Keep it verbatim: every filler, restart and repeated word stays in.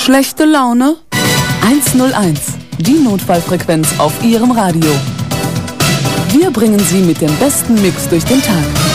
Schlechte Laune? eins null eins, die Notfallfrequenz auf Ihrem Radio. Wir bringen Sie mit dem besten Mix durch den Tag.